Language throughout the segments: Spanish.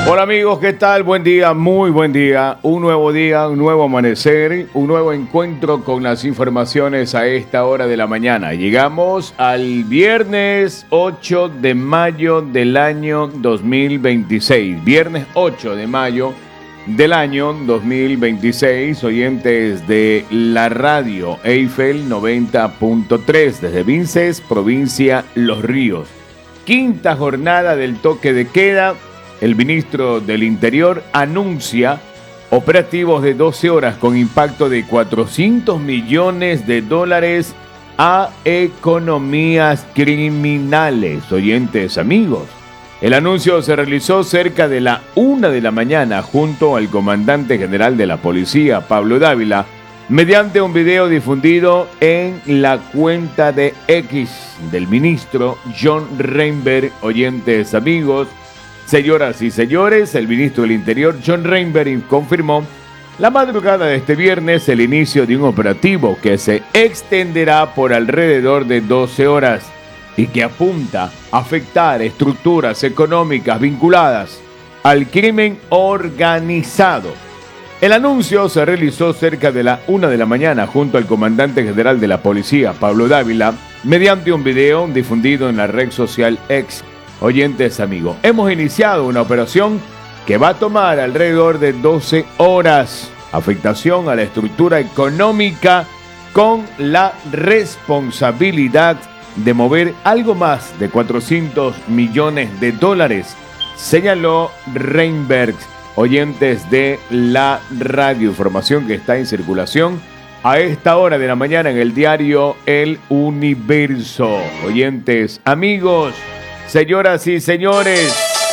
Hola amigos, ¿qué tal? Buen día, muy buen día. Un nuevo amanecer, un nuevo encuentro con las informaciones a esta hora de la mañana. Llegamos al viernes 8 de mayo del año 2026. Viernes 8 de mayo del año 2026. Oyentes de la radio Eiffel 90.3 desde Vinces, provincia Los Ríos. Quinta jornada del toque de queda. El ministro del Interior anuncia operativos de 12 horas con impacto de $400 millones a economías criminales. Oyentes amigos, el anuncio se realizó cerca de la 1 de la mañana junto al comandante general de la policía, Pablo Dávila, mediante un video difundido en la cuenta de X del ministro John Reinberg. Oyentes amigos, señoras y señores, el ministro del Interior, John Reinberg, confirmó la madrugada de este viernes el inicio de un operativo que se extenderá por alrededor de 12 horas y que apunta a afectar estructuras económicas vinculadas al crimen organizado. El anuncio se realizó cerca de la 1 de la mañana junto al comandante general de la policía, Pablo Dávila, mediante un video difundido en la red social X. Oyentes amigos, hemos iniciado una operación que va a tomar alrededor de 12 horas. Afectación a la estructura económica con la responsabilidad de mover algo más de $400 millones, señaló Reinberg. Oyentes de la radio, información que está en circulación a esta hora de la mañana en el diario El Universo. Oyentes amigos, señoras y señores,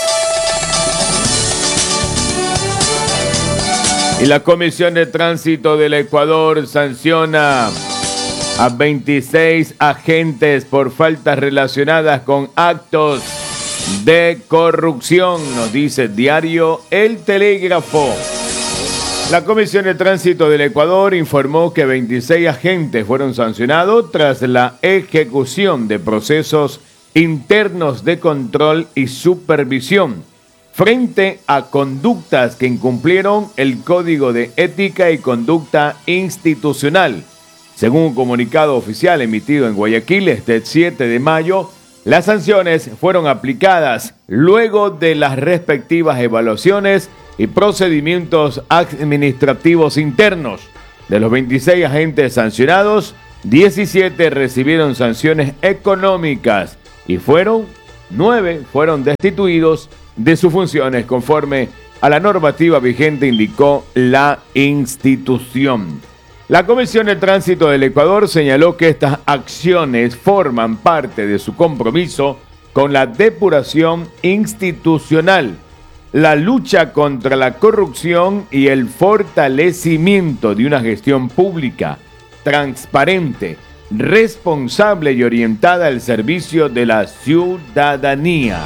y la Comisión de Tránsito del Ecuador sanciona a 26 agentes por faltas relacionadas con actos de corrupción, nos dice diario El Telégrafo. La Comisión de Tránsito del Ecuador informó que 26 agentes fueron sancionados tras la ejecución de procesos internos de control y supervisión frente a conductas que incumplieron el Código de Ética y Conducta Institucional. Según un comunicado oficial emitido en Guayaquil este 7 de mayo, las sanciones fueron aplicadas luego de las respectivas evaluaciones y procedimientos administrativos internos. De los 26 agentes sancionados, 17 recibieron sanciones económicas y 9 fueron destituidos de sus funciones conforme a la normativa vigente, indicó la institución. La Comisión de Tránsito del Ecuador señaló que estas acciones forman parte de su compromiso con la depuración institucional, la lucha contra la corrupción y el fortalecimiento de una gestión pública, transparente, responsable y orientada al servicio de la ciudadanía.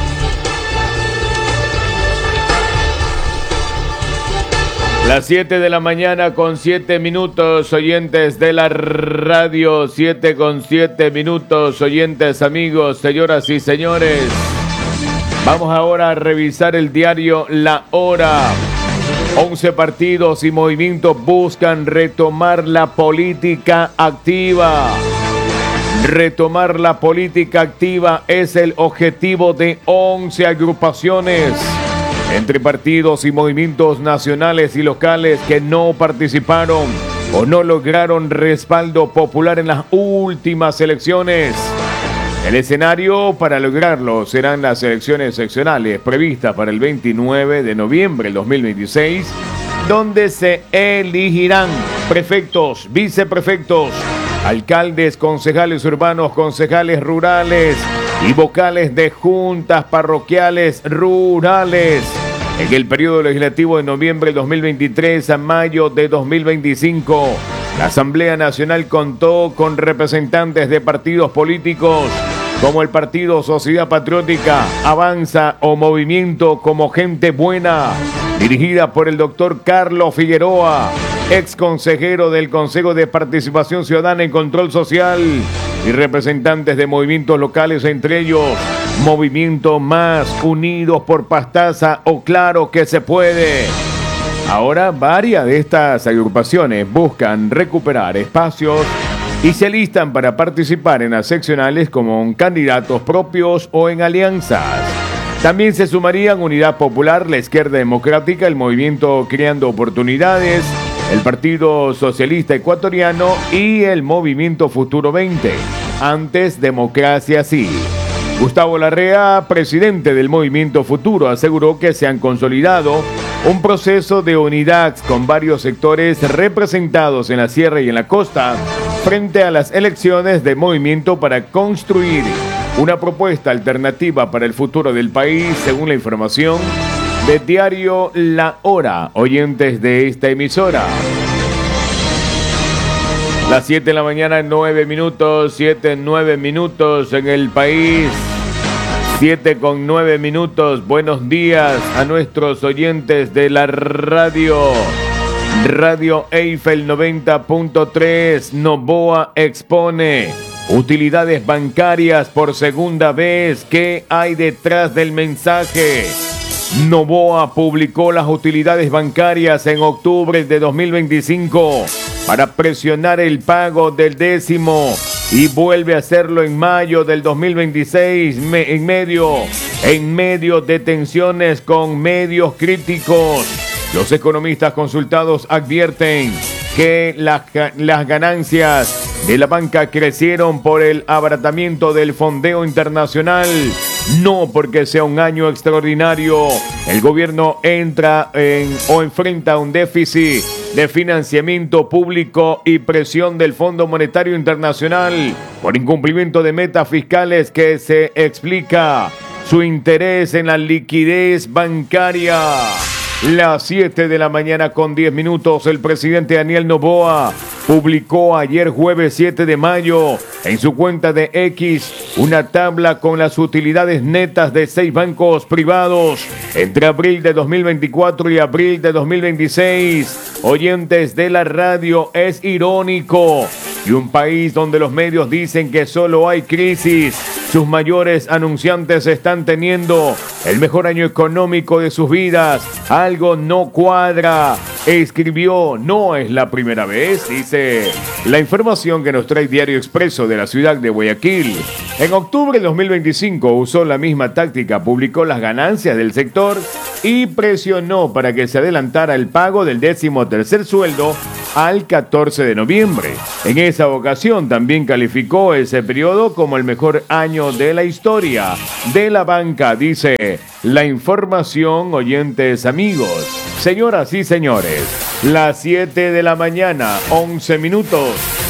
Las 7 de la mañana con 7 minutos, oyentes de la radio, 7 con 7 minutos, oyentes amigos, señoras y señores. Vamos ahora a revisar el diario La Hora. 11 partidos y movimientos buscan retomar la política activa. Retomar la política activa es el objetivo de 11 agrupaciones entre partidos y movimientos nacionales y locales que no participaron o no lograron respaldo popular en las últimas elecciones. El escenario para lograrlo serán las elecciones seccionales previstas para el 29 de noviembre del 2026, donde se elegirán prefectos, viceprefectos, alcaldes, concejales urbanos, concejales rurales y vocales de juntas parroquiales rurales. En el periodo legislativo de noviembre de 2023 a mayo de 2025, la Asamblea Nacional contó con representantes de partidos políticos como el Partido Sociedad Patriótica, Avanza o Movimiento como Gente Buena, dirigida por el doctor Carlos Figueroa, ex consejero del Consejo de Participación Ciudadana y Control Social, y representantes de movimientos locales, entre ellos Movimiento Más, Unidos por Pastaza o Claro que se puede. Ahora varias de estas agrupaciones buscan recuperar espacios y se listan para participar en las seccionales como candidatos propios o en alianzas. También se sumarían Unidad Popular, la Izquierda Democrática, el Movimiento Creando Oportunidades, el Partido Socialista Ecuatoriano y el Movimiento Futuro 20. Antes, Democracia Sí. Gustavo Larrea, presidente del Movimiento Futuro, aseguró que se han consolidado un proceso de unidad con varios sectores representados en la sierra y en la costa frente a las elecciones de movimiento para construir una propuesta alternativa para el futuro del país, según la información de Diario La Hora, oyentes de esta emisora. Las 7 de la mañana, 9 minutos, 9 minutos en el país. 7:09. Buenos días a nuestros oyentes de la radio. Radio Eiffel 90.3. Noboa expone utilidades bancarias por segunda vez. ¿Qué hay detrás del mensaje? Noboa publicó las utilidades bancarias en octubre de 2025 para presionar el pago del décimo y vuelve a hacerlo en mayo del 2026 en medio de tensiones con medios críticos. Los economistas consultados advierten que las ganancias de la banca crecieron por el abaratamiento del fondeo internacional, no porque sea un año extraordinario. El gobierno enfrenta un déficit de financiamiento público y presión del Fondo Monetario Internacional por incumplimiento de metas fiscales que se explica su interés en la liquidez bancaria. Las 7 de la mañana con 10 minutos, el presidente Daniel Noboa publicó ayer jueves 7 de mayo en su cuenta de X una tabla con las utilidades netas de 6 bancos privados entre abril de 2024 y abril de 2026. Oyentes de la radio, es irónico. Y un país donde los medios dicen que solo hay crisis, sus mayores anunciantes están teniendo el mejor año económico de sus vidas. Algo no cuadra. Escribió, no es la primera vez, dice la información que nos trae Diario Expreso de la ciudad de Guayaquil. En octubre de 2025 usó la misma táctica, publicó las ganancias del sector y presionó para que se adelantara el pago del 13º sueldo al 14 de noviembre. En esa ocasión también calificó ese periodo como el mejor año de la historia de la banca, dice la información, oyentes amigos. Señoras y señores, las 7 de la mañana, 11 minutos.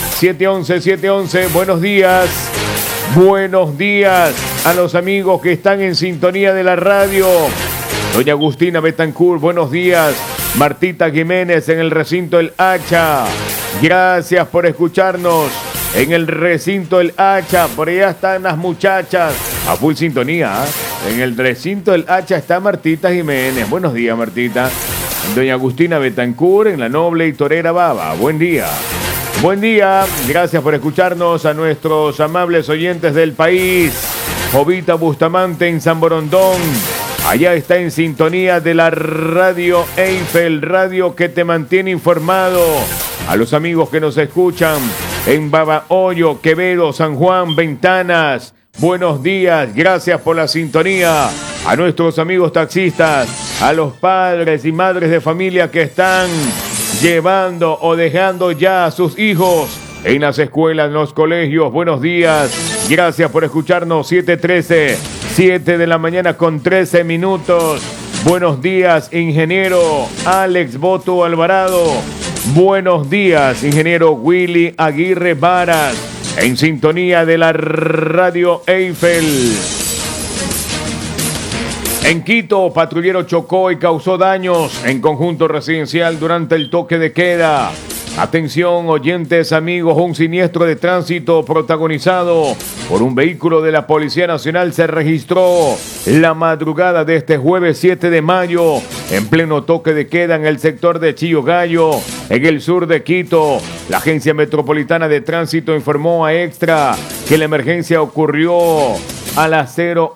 7:11. Buenos días. Buenos días a los amigos que están en sintonía de la radio. Doña Agustina Betancourt, buenos días. Martita Jiménez en el recinto El Hacha. Gracias por escucharnos en el recinto El Hacha. Por allá están las muchachas a full sintonía. En el recinto El Hacha está Martita Jiménez. Buenos días, Martita. Doña Agustina Betancourt en la noble y torera Baba. Buen día. Buen día. Gracias por escucharnos a nuestros amables oyentes del país. Jovita Bustamante en San Borondón. Allá está en sintonía de la radio Eiffel, radio que te mantiene informado. A los amigos que nos escuchan en Babahoyo, Quevedo, San Juan, Ventanas. Buenos días, gracias por la sintonía. A nuestros amigos taxistas, a los padres y madres de familia que están llevando o dejando ya a sus hijos en las escuelas, en los colegios. Buenos días, gracias por escucharnos. 7:13. 7 de la mañana con 13 minutos. Buenos días, ingeniero Alex Boto Alvarado. Buenos días, ingeniero Willy Aguirre Varas, en sintonía de la radio Eiffel. En Quito, patrullero chocó y causó daños en conjunto residencial durante el toque de queda. Atención, oyentes, amigos, un siniestro de tránsito protagonizado por un vehículo de la Policía Nacional se registró la madrugada de este jueves 7 de mayo en pleno toque de queda en el sector de Chillogallo, en el sur de Quito. La Agencia Metropolitana de Tránsito informó a Extra que la emergencia ocurrió a las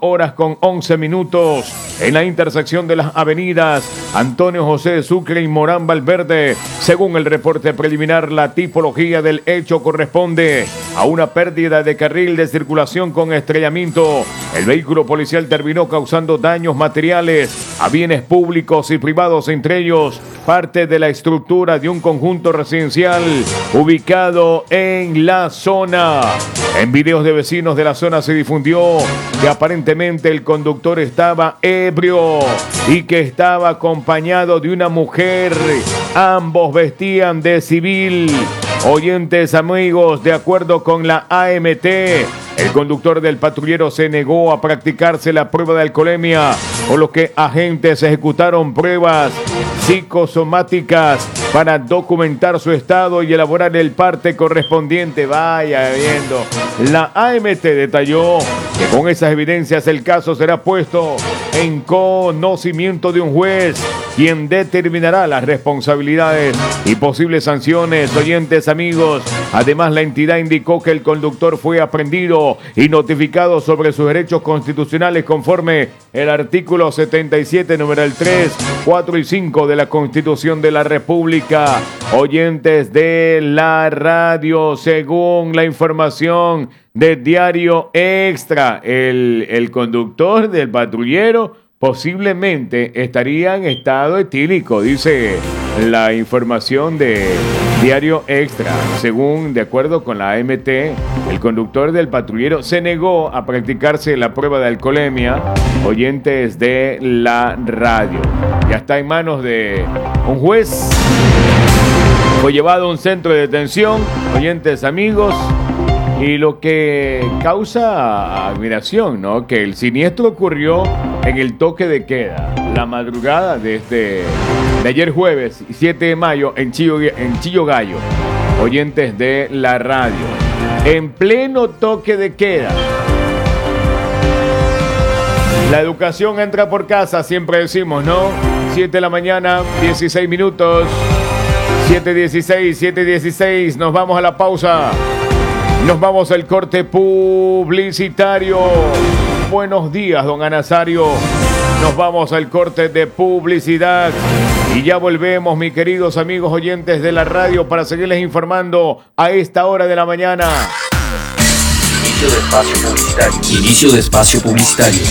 0:11 en la intersección de las avenidas Antonio José de Sucre y Morán Valverde. Según el reporte preliminar, la tipología del hecho corresponde a una pérdida de carril de circulación con estrellamiento. El vehículo policial terminó causando daños materiales a bienes públicos y privados, entre ellos parte de la estructura de un conjunto residencial ubicado en la zona. En videos de vecinos de la zona se difundió que aparentemente el conductor estaba ebrio y que estaba acompañado de una mujer. Ambos vestían de civil. Oyentes, amigos, de acuerdo con la AMT, el conductor del patrullero se negó a practicarse la prueba de alcoholemia, por lo que agentes ejecutaron pruebas psicosomáticas para documentar su estado y elaborar el parte correspondiente. Vaya viendo. La AMT detalló que con esas evidencias el caso será puesto en conocimiento de un juez, quien determinará las responsabilidades y posibles sanciones. Oyentes, amigos, además la entidad indicó que el conductor fue aprendido y notificado sobre sus derechos constitucionales conforme el artículo 77, numeral 3, 4 y 5 de la Constitución de la República. Oyentes de la radio, según la información de Diario Extra, el conductor del patrullero posiblemente estaría en estado etílico, dice la información de Diario Extra. Según, de acuerdo con la AMT, el conductor del patrullero se negó a practicarse la prueba de alcoholemia. Oyentes de la radio, ya está en manos de un juez. Fue llevado a un centro de detención, oyentes, amigos. Y lo que causa admiración, ¿no? Que el siniestro ocurrió en el toque de queda, la madrugada de ayer jueves 7 de mayo en Chillogallo. Oyentes de la radio, en pleno toque de queda. La educación entra por casa, siempre decimos, ¿no? 7 de la mañana, 16 minutos. 7:16, nos vamos a la pausa. Nos vamos al corte publicitario. Buenos días, don Anasario. Nos vamos al corte de publicidad y ya volvemos, mis queridos amigos oyentes de la radio, para seguirles informando a esta hora de la mañana. Inicio de espacio publicitario. Inicio de espacio publicitario.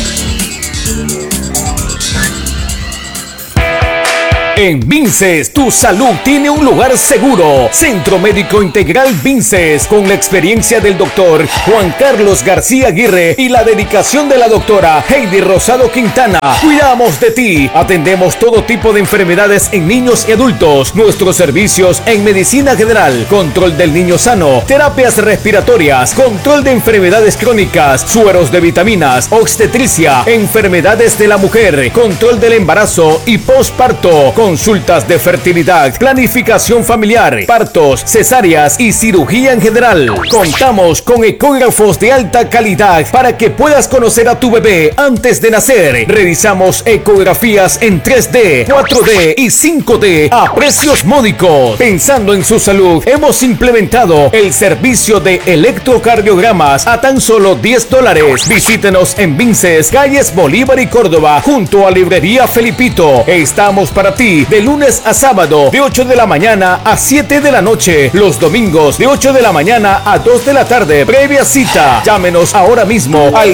En Vinces, tu salud tiene un lugar seguro. Centro Médico Integral Vinces, con la experiencia del doctor Juan Carlos García Aguirre y la dedicación de la doctora Heidi Rosado Quintana. Cuidamos de ti. Atendemos todo tipo de enfermedades en niños y adultos. Nuestros servicios en medicina general, control del niño sano, terapias respiratorias, control de enfermedades crónicas, sueros de vitaminas, obstetricia, enfermedades de la mujer, control del embarazo y posparto, consultas de fertilidad, planificación familiar, partos, cesáreas y cirugía en general. Contamos con ecógrafos de alta calidad para que puedas conocer a tu bebé antes de nacer. Realizamos ecografías en 3D, 4D y 5D a precios módicos. Pensando en su salud, hemos implementado el servicio de electrocardiogramas a tan solo $10. Visítenos en Vinces, calles Bolívar y Córdoba, junto a Librería Felipito. Estamos para ti de lunes a sábado, de 8 de la mañana a 7 de la noche. Los domingos, de 8 de la mañana a 2 de la tarde. Previa cita. Llámenos ahora mismo al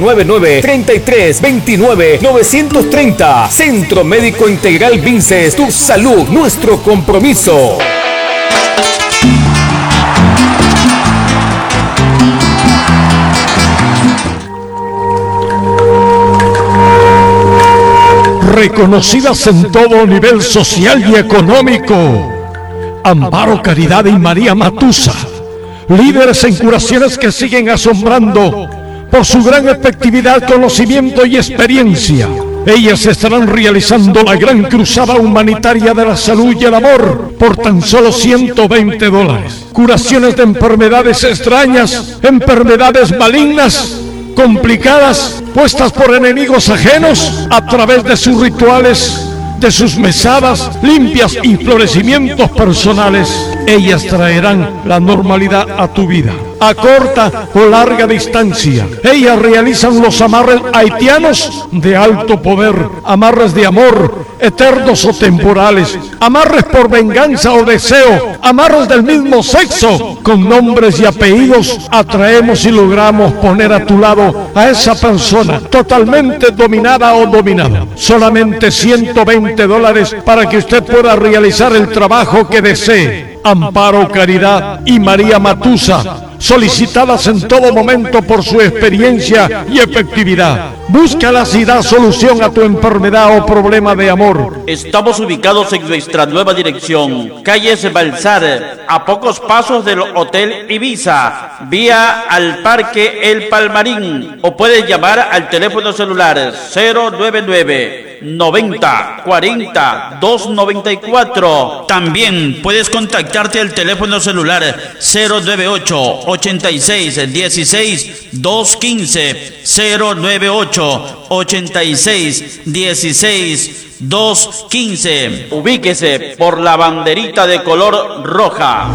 099-3329-930. Centro Médico Integral Vinces. Tu salud, nuestro compromiso. Reconocidas en todo nivel social y económico. Amparo Caridad y María Matusa, líderes en curaciones que siguen asombrando por su gran efectividad, conocimiento y experiencia. Ellas estarán realizando la gran cruzada humanitaria de la salud y el amor por tan solo $120. Curaciones de enfermedades extrañas, enfermedades malignas, complicadas, puestas por enemigos ajenos a través de sus rituales, de sus mesadas limpias y florecimientos personales. Ellas traerán la normalidad a tu vida, a corta o larga distancia. Ellas realizan los amarres haitianos de alto poder, amarres de amor, eternos o temporales, amarres por venganza o deseo, amarres del mismo sexo. Con nombres y apellidos atraemos y logramos poner a tu lado a esa persona totalmente dominada o dominado. Solamente $120 para que usted pueda realizar el trabajo que desee. Amparo Caridad y María Matusa, solicitadas en todo momento por su experiencia y efectividad. Búscalas y da solución a tu enfermedad o problema de amor. Estamos ubicados en nuestra nueva dirección, calle Balsar, a pocos pasos del Hotel Ibiza, vía al Parque El Palmarín, o puedes llamar al teléfono celular 099 90 40 294. También puedes contactarte al teléfono celular 098 86 16 215, 098 86 16 215. Ubíquese por la banderita de color roja.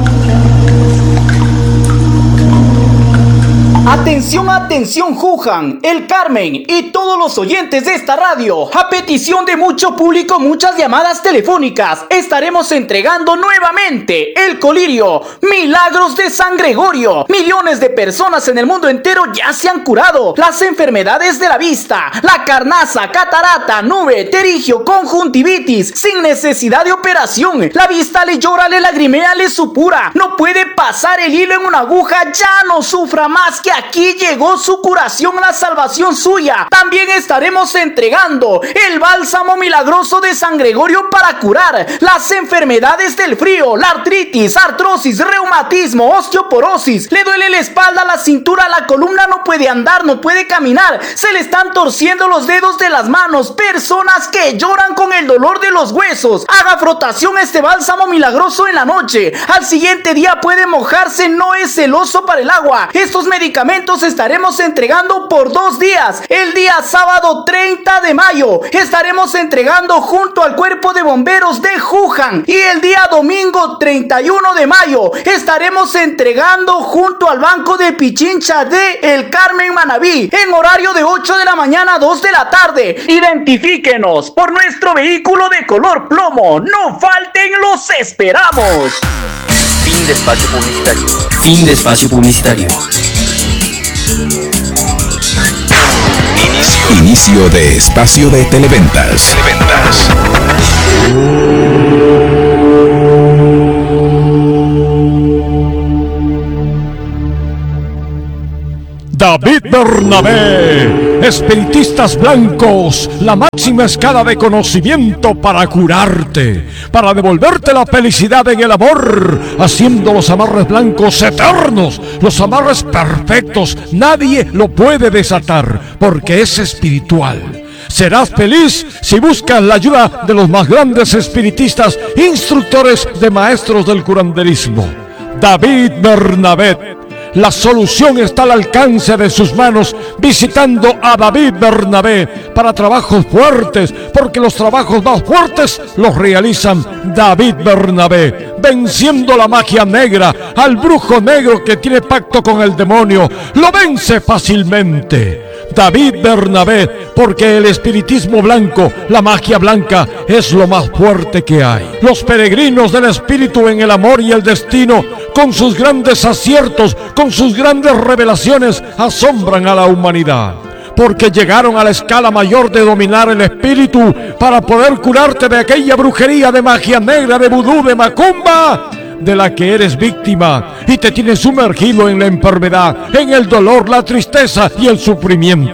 Atención, atención, Juján, El Carmen y todos los oyentes de esta radio. A petición de mucho público, muchas llamadas telefónicas, estaremos entregando nuevamente el colirio, milagros de San Gregorio. Millones de personas en el mundo entero ya se han curado. Las enfermedades de la vista, la carnaza, catarata, nube, terigio, conjuntivitis, sin necesidad de operación. La vista le llora, le lagrimea, le supura. No puede pasar el hilo en una aguja, ya no sufra más, que aquí llegó su curación, la salvación suya. También estaremos entregando el bálsamo milagroso de San Gregorio para curar las enfermedades del frío, la artritis, artrosis, reumatismo, osteoporosis. Le duele la espalda, la cintura, la columna, no puede andar, no puede caminar, se le están torciendo los dedos de las manos. Personas que lloran con el dolor de los huesos. Haga frotación este bálsamo milagroso en la noche. Al siguiente día puede mojarse, no es celoso para el agua. Estos medicamentos estaremos entregando por 2 días. El día sábado 30 de mayo estaremos entregando junto al cuerpo de bomberos de Juján, y el día domingo 31 de mayo estaremos entregando junto al banco de Pichincha de El Carmen, Manabí, en horario de 8 de la mañana a 2 de la tarde. Identifíquenos por nuestro vehículo de color plomo. No falten, los esperamos. Fin de espacio publicitario. Fin de espacio publicitario. Inicio de espacio de televentas. David Bernabé, espiritistas blancos, la máxima escala de conocimiento para curarte, para devolverte la felicidad en el amor, haciendo los amarres blancos eternos, los amarres perfectos. Nadie lo puede desatar porque es espiritual. Serás feliz si buscas la ayuda de los más grandes espiritistas, instructores de maestros del curanderismo. David Bernabé. La solución está al alcance de sus manos, visitando a David Bernabé para trabajos fuertes, porque los trabajos más fuertes los realizan David Bernabé, venciendo la magia negra, al brujo negro que tiene pacto con el demonio. Lo vence fácilmente. David Bernabé, porque el espiritismo blanco, la magia blanca, es lo más fuerte que hay. Los peregrinos del espíritu en el amor y el destino, con sus grandes aciertos, con sus grandes revelaciones, asombran a la humanidad. Porque llegaron a la escala mayor de dominar el espíritu para poder curarte de aquella brujería, de magia negra, de vudú, de macumba, de la que eres víctima y te tienes sumergido en la enfermedad, en el dolor, la tristeza y el sufrimiento.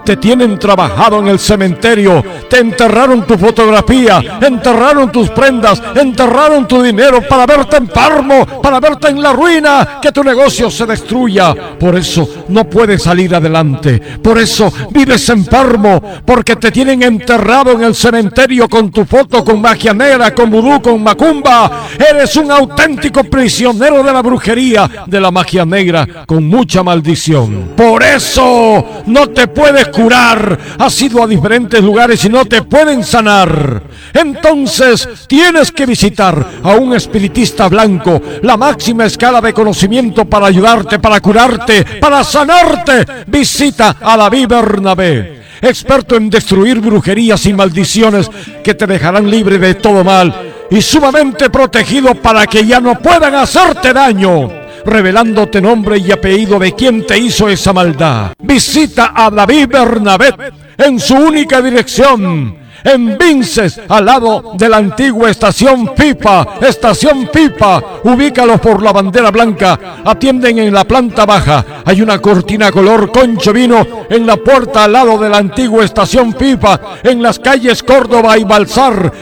te tienen trabajado en el cementerio, te enterraron tu fotografía, enterraron tus prendas, enterraron tu dinero para verte enfermo, para verte en la ruina, que tu negocio se destruya. Por eso no puedes salir adelante, por eso vives enfermo, porque te tienen enterrado en el cementerio con tu foto, con magia negra, con vudú, con macumba. Eres un auténtico prisionero de la brujería, de la magia negra, con mucha maldición. Por eso no te puedes curar. Has ido a diferentes lugares y no te pueden sanar. Entonces tienes que visitar a un espiritista blanco, la máxima escala de conocimiento para ayudarte, para curarte, para sanarte. Visita a David Bernabé, experto en destruir brujerías y maldiciones que te dejarán libre de todo mal y sumamente protegido para que ya no puedan hacerte daño, revelándote nombre y apellido de quien te hizo esa maldad. Visita a David Bernabé en su única dirección, en Vinces, al lado de la antigua estación Pipa. Ubícalos por la bandera blanca. Atienden en la planta baja. Hay una cortina color concho vino en la puerta al lado de la antigua estación Pipa, en las calles Córdoba y Balsar.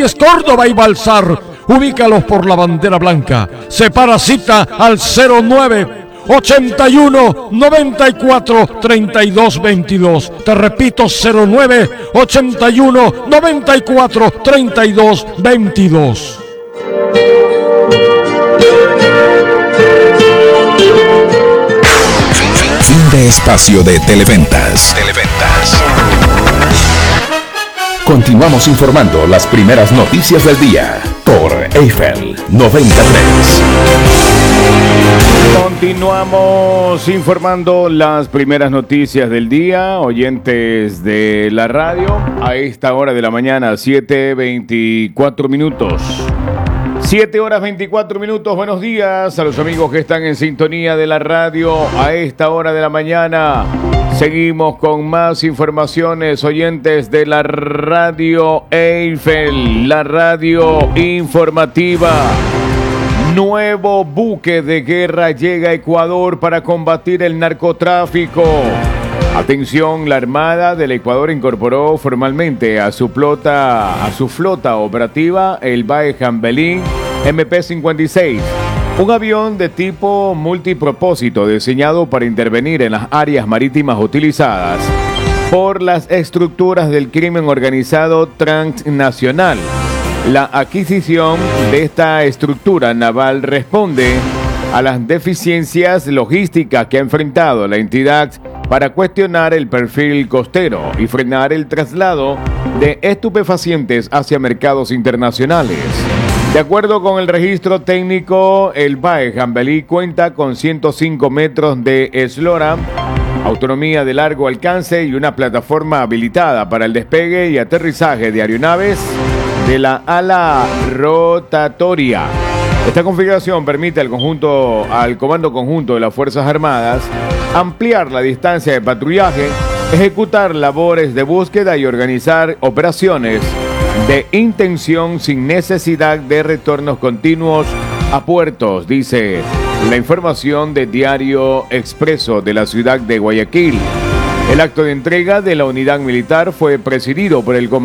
Ubícalos por la bandera blanca. Separa cita al 09 81 94 32 22. Te repito, 09 81 94 32 22. Fin de espacio de Televentas. Continuamos informando las primeras noticias del día por Eiffel 93. Continuamos informando las primeras noticias del día, oyentes de la radio, a esta hora de la mañana, 7:24 minutos. 7 horas 24 minutos, buenos días a los amigos que están en sintonía de la radio a esta hora de la mañana. Seguimos con más informaciones, oyentes de la radio Eiffel, la radio informativa. Nuevo buque de guerra llega a Ecuador para combatir el narcotráfico. Atención, la Armada del Ecuador incorporó formalmente a su flota operativa el Bae Jambelín MP-56, un avión de tipo multipropósito diseñado para intervenir en las áreas marítimas utilizadas por las estructuras del crimen organizado transnacional. La adquisición de esta estructura naval responde a las deficiencias logísticas que ha enfrentado la entidad para cuestionar el perfil costero y frenar el traslado de estupefacientes hacia mercados internacionales. De acuerdo con el registro técnico, el Bae Jambelí cuenta con 105 metros de eslora, autonomía de largo alcance y una plataforma habilitada para el despegue y aterrizaje de aeronaves de la ala rotatoria. Esta configuración permite al Comando Conjunto de las Fuerzas Armadas ampliar la distancia de patrullaje, ejecutar labores de búsqueda y organizar operaciones de intención sin necesidad de retornos continuos a puertos, dice la información de Diario Expreso de la ciudad de Guayaquil. El acto de entrega de la unidad militar fue presidido por el comandante